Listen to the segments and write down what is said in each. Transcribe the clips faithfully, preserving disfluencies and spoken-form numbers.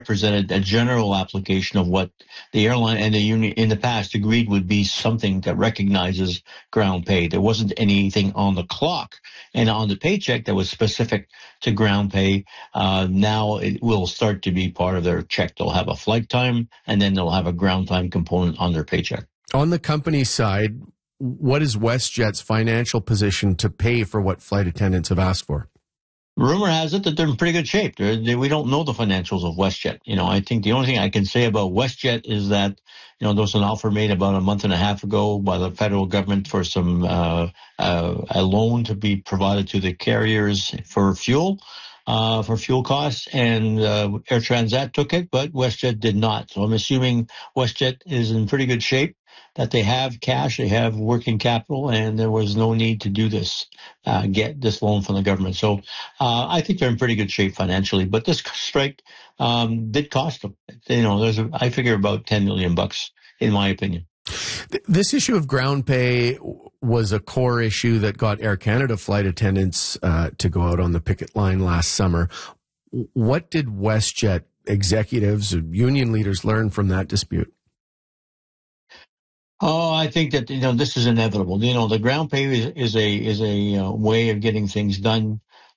represented a general application of what the airline and the union in the past agreed would be something that recognizes ground pay. There wasn't anything on the clock and on the paycheck that was specific to ground pay. Uh, now it will start to be part of their check. They'll have a flight time, and then they'll have a ground time component on their paycheck. On the company side, what is WestJet's financial position to pay for what flight attendants have asked for? Rumor has it that they're in pretty good shape. They, we don't know the financials of WestJet. You know, I think the only thing I can say about WestJet is that, you know, there was an offer made about a month and a half ago by the federal government for some uh, uh, a loan to be provided to the carriers for fuel, uh, for fuel costs, and uh, Air Transat took it, but WestJet did not. So I'm assuming WestJet is in pretty good shape, that they have cash, they have working capital, and there was no need to do this, uh, get this loan from the government. So uh, I think they're in pretty good shape financially. But this strike um, did cost them. You know, there's a, I figure about ten million bucks, in my opinion. This issue of ground pay was a core issue that got Air Canada flight attendants uh, to go out on the picket line last summer. What did WestJet executives, union leaders, learn from that dispute? Oh, I think that, you know, this is inevitable. You know, the ground pay is, is a is a uh, way of getting things done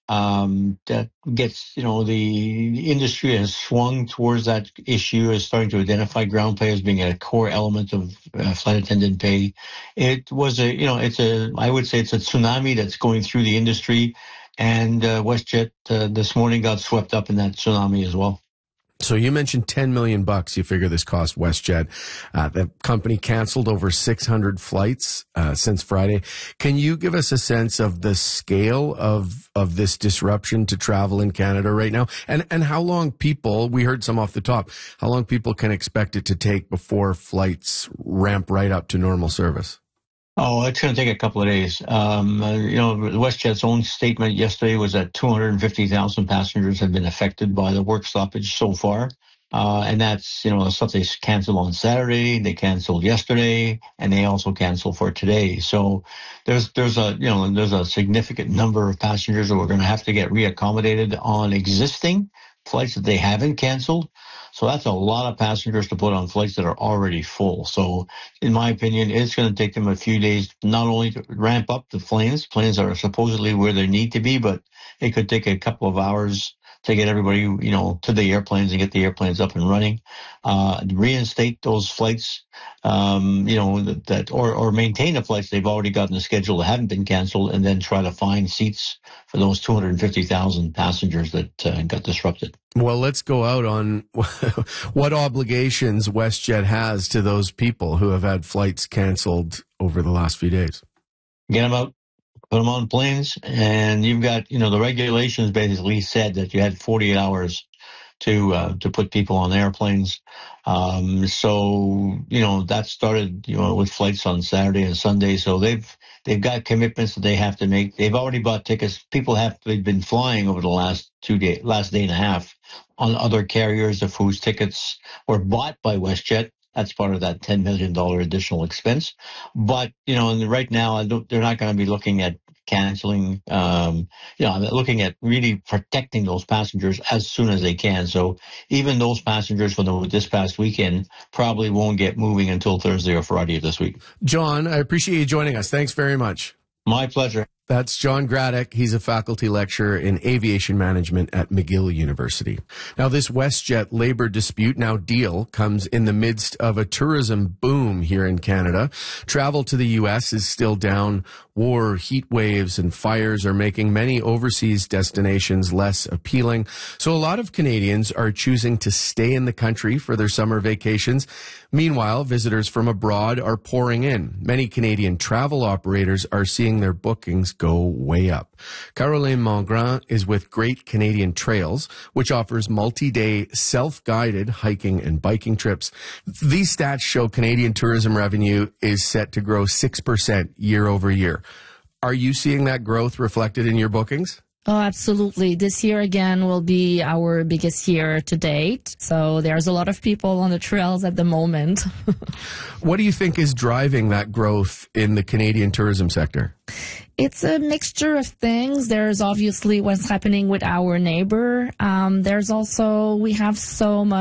um, that gets, you know, the industry has swung towards that issue, is starting to identify ground pay as being a core element of uh, flight attendant pay. It was a, you know, it's a, I would say it's a tsunami that's going through the industry, and uh, WestJet uh, this morning got swept up in that tsunami as well. So you mentioned ten million bucks. You figure this cost WestJet. Uh, the company canceled over six hundred flights uh, since Friday. Can you give us a sense of the scale of of this disruption to travel in Canada right now, and and how long people? We heard some off the top. How long people can expect it to take before flights ramp right up to normal service? Oh, it's going to take a couple of days. Um, uh, you know, WestJet's own statement yesterday was that two hundred fifty thousand passengers have been affected by the work stoppage so far. Uh, and that's, you know, stuff they canceled on Saturday, they canceled yesterday, and they also canceled for today. So there's, there's a, you know, there's a significant number of passengers that are going to have to get reaccommodated on existing flights that they haven't canceled. So that's a lot of passengers to put on flights that are already full. So in my opinion, it's going to take them a few days not only to ramp up the planes. Planes are supposedly where they need to be, but it could take a couple of hours to get everybody, you know, to the airplanes and get the airplanes up and running, uh, reinstate those flights, um, you know, that, that or, or maintain the flights they've already got in the schedule that haven't been canceled, and then try to find seats for those two hundred fifty thousand passengers that uh, got disrupted. Well, let's go out on what obligations WestJet has to those people who have had flights canceled over the last few days. Get them out. Put them on planes, and you've got, you know, the regulations basically said that you had forty-eight hours to uh, to put people on airplanes. Um, so, you know, that started, you know, with flights on Saturday and Sunday. So they've they've got commitments that they have to make. They've already bought tickets. People have they've been flying over the last two day, last day and a half on other carriers of whose tickets were bought by WestJet. That's part of that ten million dollars additional expense. But, you know, and right now, I don't, they're not going to be looking at canceling, um, you know, they're looking at really protecting those passengers as soon as they can. So even those passengers for the, this past weekend probably won't get moving until Thursday or Friday of this week. John, I appreciate you joining us. Thanks very much. My pleasure. That's John Graddick. He's a faculty lecturer in aviation management at McGill University. Now, this WestJet labor dispute, now deal, comes in the midst of a tourism boom here in Canada. Travel to the U S is still down. War, heat waves, and fires are making many overseas destinations less appealing. So a lot of Canadians are choosing to stay in the country for their summer vacations. Meanwhile, visitors from abroad are pouring in. Many Canadian travel operators are seeing their bookings go way up. Caroline Mongrain is with Great Canadian Trails, which offers multi-day self-guided hiking and biking trips. These stats show Canadian tourism revenue is set to grow six percent year over year. Are you seeing that growth reflected in your bookings? Oh, absolutely. This year, again, will be our biggest year to date. So there's a lot of people on the trails at the moment. What do you think is driving that growth in the Canadian tourism sector? It's a mixture of things. There's obviously what's happening with our neighbor. Um, there's also, we have so much